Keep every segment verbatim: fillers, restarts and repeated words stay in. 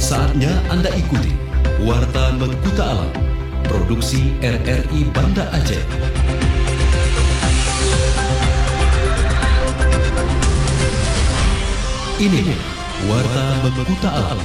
Saatnya Anda ikuti Warta Mekuta Alam, produksi R R I Banda Aceh. Ini Warta Mekuta Alam.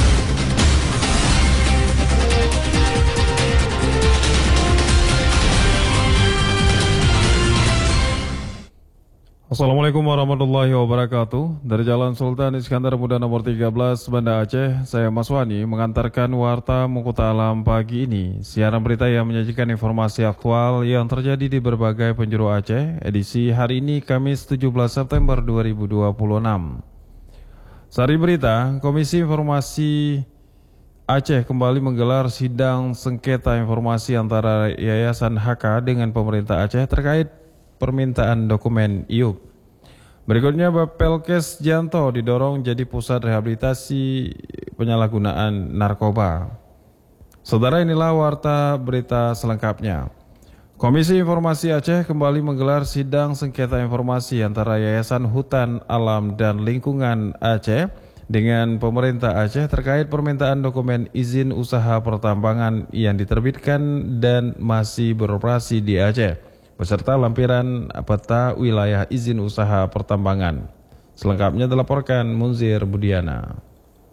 Assalamualaikum warahmatullahi wabarakatuh. Dari Jalan Sultan Iskandar Muda nomor tiga belas, Banda Aceh, saya Mas Wani mengantarkan Warta Mekuta Alam pagi ini. Siaran berita yang menyajikan informasi aktual yang terjadi di berbagai penjuru Aceh, edisi hari ini Kamis tujuh belas September dua ribu dua puluh enam. Sari berita, Komisi Informasi Aceh kembali menggelar sidang sengketa informasi antara Yayasan H K dengan pemerintah Aceh terkait permintaan dokumen I U P. Berikutnya, Bapelkes Janto didorong jadi pusat rehabilitasi penyalahgunaan narkoba. Saudara, inilah warta berita selengkapnya. Komisi Informasi Aceh kembali menggelar sidang sengketa informasi antara Yayasan Hutan Alam dan Lingkungan Aceh dengan pemerintah Aceh terkait permintaan dokumen izin usaha pertambangan yang diterbitkan dan masih beroperasi di Aceh, beserta lampiran peta wilayah izin usaha pertambangan. Selengkapnya dilaporkan Munzir Budiana.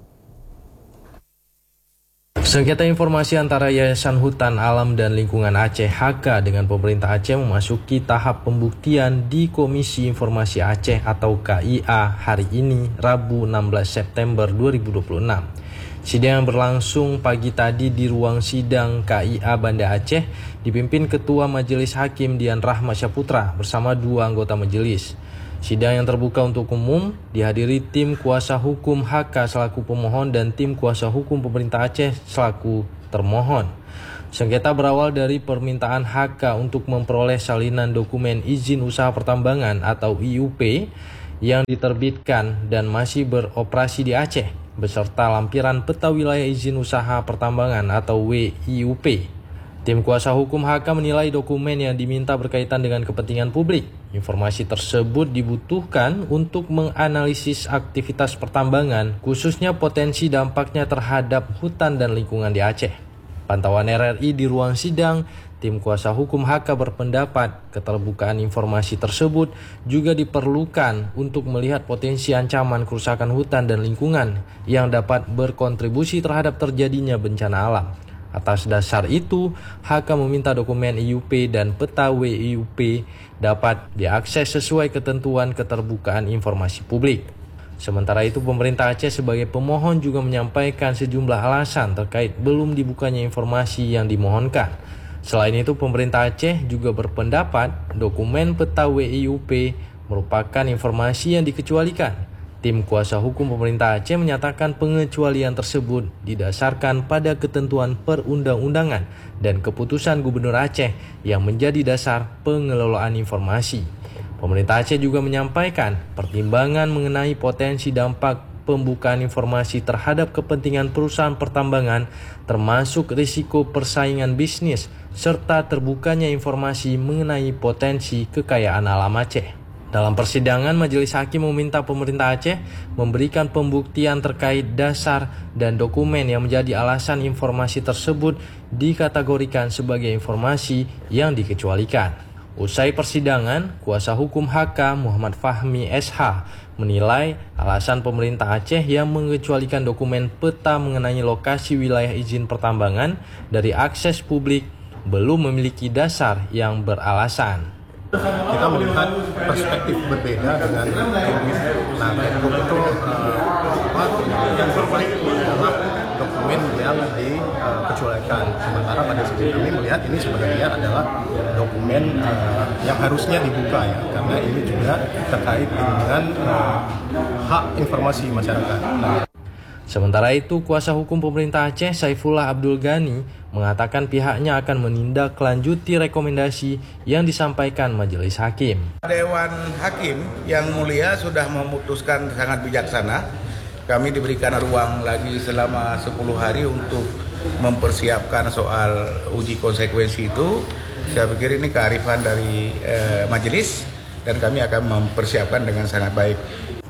Sengketa informasi antara Yayasan Hutan Alam dan Lingkungan Aceh H K dengan pemerintah Aceh memasuki tahap pembuktian di Komisi Informasi Aceh atau K I A hari ini, Rabu enam belas September dua ribu dua puluh enam. Sidang yang berlangsung pagi tadi di ruang sidang K I A Banda Aceh dipimpin Ketua Majelis Hakim Dian Rahma Syaputra bersama dua anggota majelis. Sidang yang terbuka untuk umum dihadiri tim kuasa hukum H K selaku pemohon dan tim kuasa hukum pemerintah Aceh selaku termohon. Sengketa berawal dari permintaan H K untuk memperoleh salinan dokumen izin usaha pertambangan atau I U P yang diterbitkan dan masih beroperasi di Aceh, beserta lampiran peta wilayah izin usaha pertambangan atau W I U P. Tim kuasa hukum H K menilai dokumen yang diminta berkaitan dengan kepentingan publik. Informasi tersebut dibutuhkan untuk menganalisis aktivitas pertambangan, khususnya potensi dampaknya terhadap hutan dan lingkungan di Aceh. Pantauan R R I di ruang sidang, tim kuasa hukum H K berpendapat keterbukaan informasi tersebut juga diperlukan untuk melihat potensi ancaman kerusakan hutan dan lingkungan yang dapat berkontribusi terhadap terjadinya bencana alam. Atas dasar itu, H K meminta dokumen I U P dan peta W I U P dapat diakses sesuai ketentuan keterbukaan informasi publik. Sementara itu, pemerintah Aceh sebagai pemohon juga menyampaikan sejumlah alasan terkait belum dibukanya informasi yang dimohonkan. Selain itu, pemerintah Aceh juga berpendapat dokumen peta W I U P merupakan informasi yang dikecualikan. Tim kuasa hukum pemerintah Aceh menyatakan pengecualian tersebut didasarkan pada ketentuan perundang-undangan dan keputusan Gubernur Aceh yang menjadi dasar pengelolaan informasi. Pemerintah Aceh juga menyampaikan pertimbangan mengenai potensi dampak pembukaan informasi terhadap kepentingan perusahaan pertambangan, termasuk risiko persaingan bisnis, serta terbukanya informasi mengenai potensi kekayaan alam Aceh. Dalam persidangan, Majelis Hakim meminta pemerintah Aceh memberikan pembuktian terkait dasar dan dokumen yang menjadi alasan informasi tersebut dikategorikan sebagai informasi yang dikecualikan. Usai persidangan, kuasa hukum H K Muhammad Fahmi S H menilai alasan pemerintah Aceh yang mengecualikan dokumen peta mengenai lokasi wilayah izin pertambangan dari akses publik belum memiliki dasar yang beralasan. Kita melihat perspektif berbeda dengan Kemenhub. Nah, Kemenhub itu uh, yang terbaik adalah dokumen yang dikecualikan. Sementara pada sisi kami melihat ini sebenarnya adalah dokumen uh, yang harusnya dibuka ya, karena ini juga terkait dengan uh, hak informasi masyarakat. Nah, Sementara itu, kuasa hukum pemerintah Aceh Saifullah Abdul Ghani mengatakan pihaknya akan menindaklanjuti rekomendasi yang disampaikan Majelis Hakim. Dewan Hakim yang mulia sudah memutuskan sangat bijaksana. Kami diberikan ruang lagi selama sepuluh hari untuk mempersiapkan soal uji konsekuensi itu. Saya pikir ini kearifan dari eh, majelis dan kami akan mempersiapkan dengan sangat baik.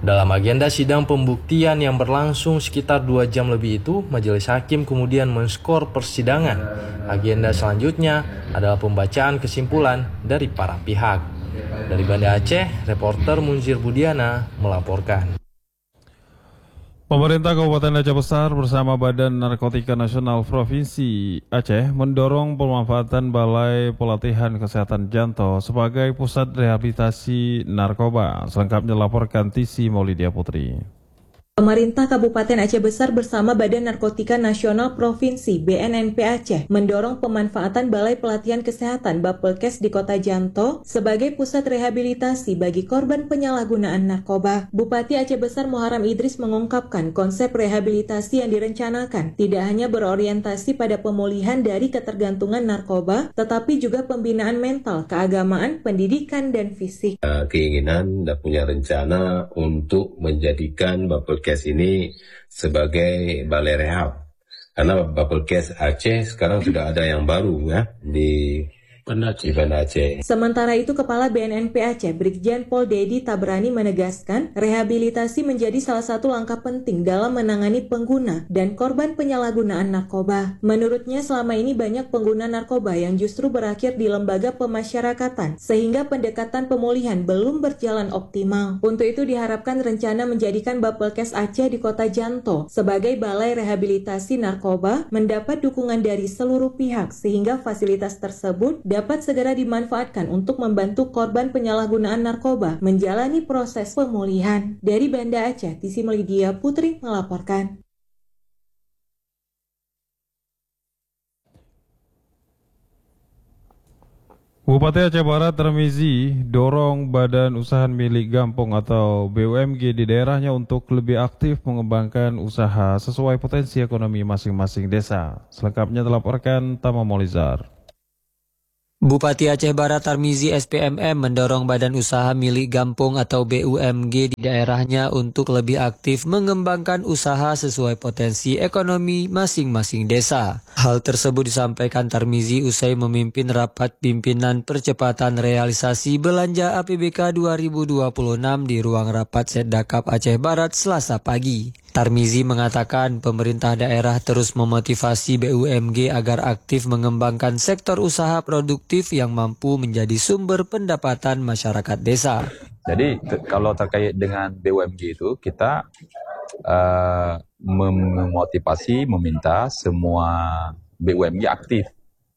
Dalam agenda sidang pembuktian yang berlangsung sekitar dua jam lebih itu, majelis hakim kemudian menskor persidangan. Agenda selanjutnya adalah pembacaan kesimpulan dari para pihak. Dari Banda Aceh, reporter Munzir Budiana melaporkan. Pemerintah Kabupaten Aceh Besar bersama Badan Narkotika Nasional Provinsi Aceh mendorong pemanfaatan Balai Pelatihan Kesehatan Janto sebagai pusat rehabilitasi narkoba. Selengkapnya laporkan Tisi Maulidia Putri. Pemerintah Kabupaten Aceh Besar bersama Badan Narkotika Nasional Provinsi B N N P Aceh mendorong pemanfaatan Balai Pelatihan Kesehatan Bapelkes di Kota Janto sebagai pusat rehabilitasi bagi korban penyalahgunaan narkoba. Bupati Aceh Besar Muharam Idris mengungkapkan konsep rehabilitasi yang direncanakan tidak hanya berorientasi pada pemulihan dari ketergantungan narkoba, tetapi juga pembinaan mental, keagamaan, pendidikan, dan fisik. Keinginan dan punya rencana untuk menjadikan Bapelkes Bapelkes ini sebagai balai rehab, karena Bapelkes Aceh sekarang sudah ada yang baru ya di Banda Aceh. Banda Aceh. Sementara itu, Kepala B N N P Aceh Brigjen Pol Dedi Tabrani menegaskan rehabilitasi menjadi salah satu langkah penting dalam menangani pengguna dan korban penyalahgunaan narkoba. Menurutnya selama ini banyak pengguna narkoba yang justru berakhir di lembaga pemasyarakatan sehingga pendekatan pemulihan belum berjalan optimal. Untuk itu diharapkan rencana menjadikan Bapelkes Aceh di Kota Janto sebagai balai rehabilitasi narkoba mendapat dukungan dari seluruh pihak sehingga fasilitas tersebut dapat segera dimanfaatkan untuk membantu korban penyalahgunaan narkoba menjalani proses pemulihan. Dari Banda Aceh, Tisi Maulidia Putri melaporkan. Bupati Aceh Barat Tarmizi dorong badan usaha milik Gampong atau B U M G di daerahnya untuk lebih aktif mengembangkan usaha sesuai potensi ekonomi masing-masing desa. Selengkapnya dilaporkan Tama Molizar. Bupati Aceh Barat Tarmizi S P M M mendorong badan usaha milik Gampong atau B U M G di daerahnya untuk lebih aktif mengembangkan usaha sesuai potensi ekonomi masing-masing desa. Hal tersebut disampaikan Tarmizi usai memimpin rapat pimpinan percepatan realisasi belanja A P B K dua ribu dua puluh enam di ruang rapat Setdakap Aceh Barat Selasa pagi. Tarmizi mengatakan pemerintah daerah terus memotivasi B U M G agar aktif mengembangkan sektor usaha produktif yang mampu menjadi sumber pendapatan masyarakat desa. Jadi kalau terkait dengan B U M G itu kita uh, memotivasi, meminta semua B U M G aktif.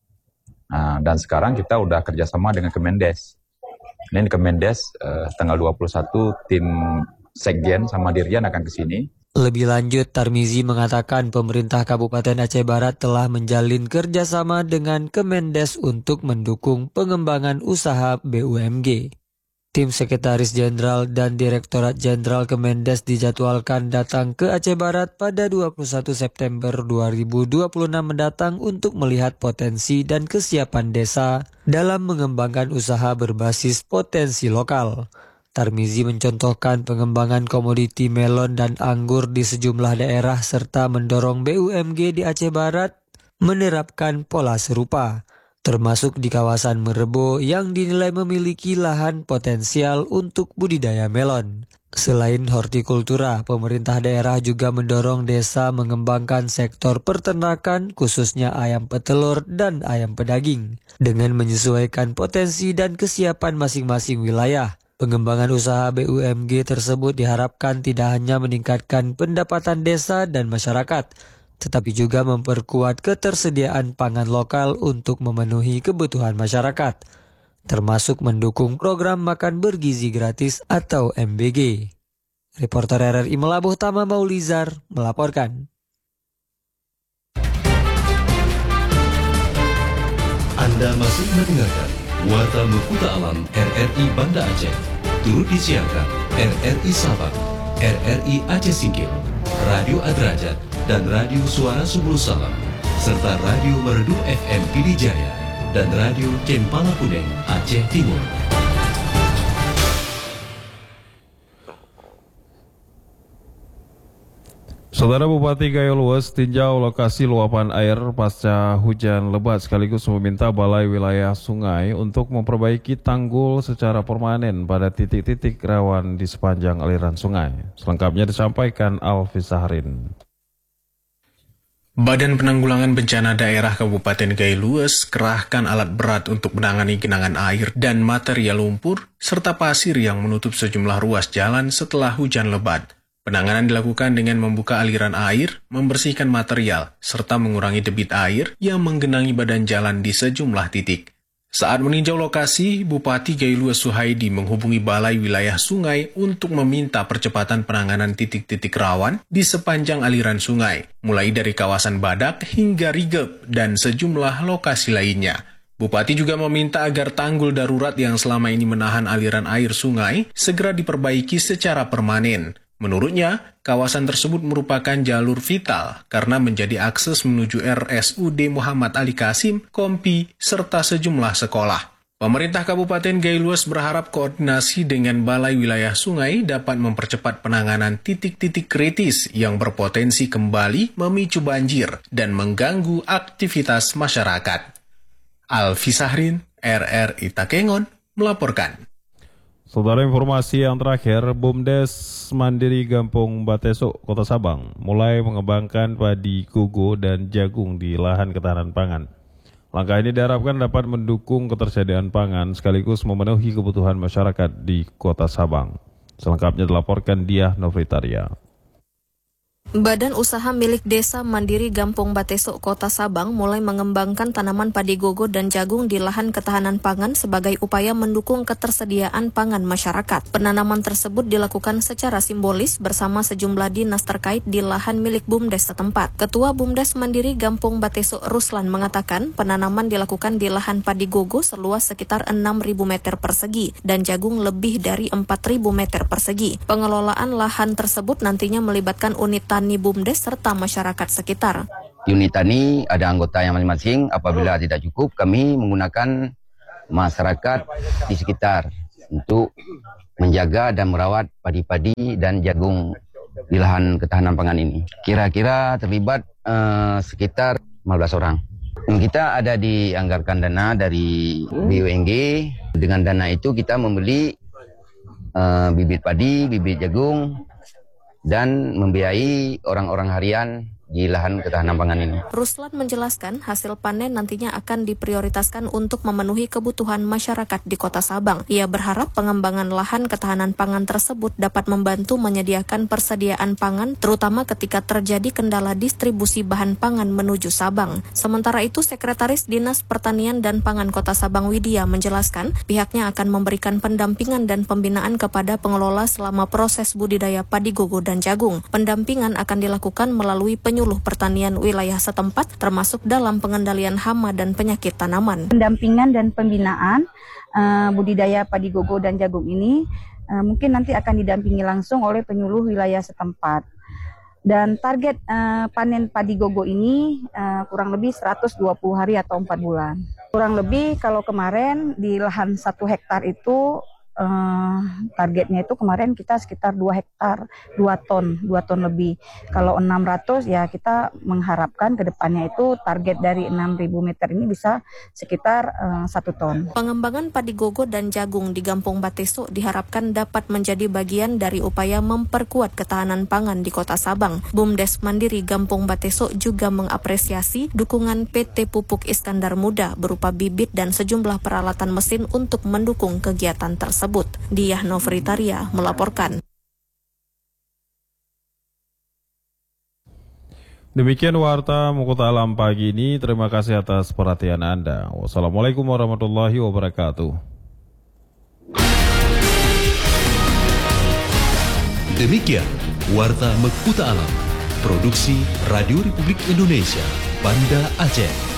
Nah, dan sekarang kita udah kerjasama dengan Kemendes. Ini Kemendes uh, tanggal dua puluh satu tim Sekjen sama Dirjen akan ke sini. Lebih lanjut, Tarmizi mengatakan pemerintah Kabupaten Aceh Barat telah menjalin kerjasama dengan Kemendes untuk mendukung pengembangan usaha B U M G. Tim Sekretaris Jenderal dan Direktorat Jenderal Kemendes dijadwalkan datang ke Aceh Barat pada dua puluh satu September dua ribu dua puluh enam mendatang untuk melihat potensi dan kesiapan desa dalam mengembangkan usaha berbasis potensi lokal. Tarmizi mencontohkan pengembangan komoditi melon dan anggur di sejumlah daerah serta mendorong B U M G di Aceh Barat menerapkan pola serupa, termasuk di kawasan Merebo yang dinilai memiliki lahan potensial untuk budidaya melon. Selain hortikultura, pemerintah daerah juga mendorong desa mengembangkan sektor peternakan khususnya ayam petelur dan ayam pedaging dengan menyesuaikan potensi dan kesiapan masing-masing wilayah. Pengembangan usaha B U M G tersebut diharapkan tidak hanya meningkatkan pendapatan desa dan masyarakat, tetapi juga memperkuat ketersediaan pangan lokal untuk memenuhi kebutuhan masyarakat, termasuk mendukung program makan bergizi gratis atau M B G. Reporter R R I Melabuh Tama Maulizar melaporkan. Anda masih mendengarkan Warta Mekuta Alam R R I Banda Aceh. Turut disiarkan R R I Sabang, R R I Aceh Singkil, Radio Adrajat, dan Radio Suara Subul Salam, serta Radio Merdu F M Pidijaya dan Radio Cempala Kuneng Aceh Timur. Saudara Bupati Gayo Lues tinjau lokasi luapan air pasca hujan lebat sekaligus meminta Balai Wilayah Sungai untuk memperbaiki tanggul secara permanen pada titik-titik rawan di sepanjang aliran sungai. Selengkapnya disampaikan Alfi Sahrin. Badan Penanggulangan Bencana Daerah Kabupaten Gayo Lues kerahkan alat berat untuk menangani genangan air dan material lumpur serta pasir yang menutup sejumlah ruas jalan setelah hujan lebat. Penanganan dilakukan dengan membuka aliran air, membersihkan material, serta mengurangi debit air yang menggenangi badan jalan di sejumlah titik. Saat meninjau lokasi, Bupati Gayo Lues Suhaidi menghubungi Balai Wilayah Sungai untuk meminta percepatan penanganan titik-titik rawan di sepanjang aliran sungai, mulai dari kawasan Badak hingga Rigep dan sejumlah lokasi lainnya. Bupati juga meminta agar tanggul darurat yang selama ini menahan aliran air sungai segera diperbaiki secara permanen. Menurutnya, kawasan tersebut merupakan jalur vital karena menjadi akses menuju R S U D Muhammad Ali Kasim, Kompi, serta sejumlah sekolah. Pemerintah Kabupaten Gayo Lues berharap koordinasi dengan Balai Wilayah Sungai dapat mempercepat penanganan titik-titik kritis yang berpotensi kembali memicu banjir dan mengganggu aktivitas masyarakat. Alfi Sahrin, R R I Takengon, melaporkan. Saudara, informasi yang terakhir, BUMDes Mandiri Gampong Bateso, Kota Sabang, mulai mengembangkan padi gogo dan jagung di lahan ketahanan pangan. Langkah ini diharapkan dapat mendukung ketersediaan pangan sekaligus memenuhi kebutuhan masyarakat di Kota Sabang. Selengkapnya dilaporkan Diah Novritaria. Badan Usaha Milik Desa Mandiri Gampong Bateso, Kota Sabang mulai mengembangkan tanaman padi gogo dan jagung di lahan ketahanan pangan sebagai upaya mendukung ketersediaan pangan masyarakat. Penanaman tersebut dilakukan secara simbolis bersama sejumlah dinas terkait di lahan milik BUMDes setempat. Ketua BUMDes Mandiri Gampong Bateso Ruslan mengatakan penanaman dilakukan di lahan padi gogo seluas sekitar enam ribu meter persegi dan jagung lebih dari empat ribu meter persegi. Pengelolaan lahan tersebut nantinya melibatkan unit tani BUMDes serta masyarakat sekitar. Unit tani ada anggota yang masing-masing. Apabila tidak cukup, kami menggunakan masyarakat di sekitar untuk menjaga dan merawat padi-padi dan jagung di lahan ketahanan pangan ini. Kira-kira terlibat eh, sekitar lima belas orang. Kita ada dianggarkan dana dari B U M G. Dengan dana itu kita membeli eh, bibit padi, bibit jagung, dan membiayai orang-orang harian di lahan ketahanan pangan ini. Ruslan menjelaskan hasil panen nantinya akan diprioritaskan untuk memenuhi kebutuhan masyarakat di Kota Sabang. Ia berharap pengembangan lahan ketahanan pangan tersebut dapat membantu menyediakan persediaan pangan, terutama ketika terjadi kendala distribusi bahan pangan menuju Sabang. Sementara itu, Sekretaris Dinas Pertanian dan Pangan Kota Sabang Widya menjelaskan pihaknya akan memberikan pendampingan dan pembinaan kepada pengelola selama proses budidaya padi gogo dan jagung. Pendampingan akan dilakukan melalui penyuluhan penyuluh pertanian wilayah setempat termasuk dalam pengendalian hama dan penyakit tanaman. Pendampingan dan pembinaan uh, budidaya padi gogo dan jagung ini uh, mungkin nanti akan didampingi langsung oleh penyuluh wilayah setempat. Dan target uh, panen padi gogo ini uh, kurang lebih seratus dua puluh hari atau empat bulan. Kurang lebih kalau kemarin di lahan satu hektar itu Uh, targetnya itu kemarin kita sekitar dua hektar, dua ton, dua ton lebih. Kalau enam ratus ya kita mengharapkan ke depannya itu target dari enam ribu meter ini bisa sekitar uh, satu ton. Pengembangan padi gogo dan jagung di Gampong Bateso diharapkan dapat menjadi bagian dari upaya memperkuat ketahanan pangan di Kota Sabang. BUMDes Mandiri Gampong Bateso juga mengapresiasi dukungan P T Pupuk Iskandar Muda berupa bibit dan sejumlah peralatan mesin untuk mendukung kegiatan tersebut. Diah Novritaria melaporkan. Demikian warta Mukuta Alam pagi ini. Terima kasih atas perhatian Anda. Wassalamualaikum warahmatullahi wabarakatuh. Demikian warta Mukuta Alam, produksi Radio Republik Indonesia, Banda Aceh.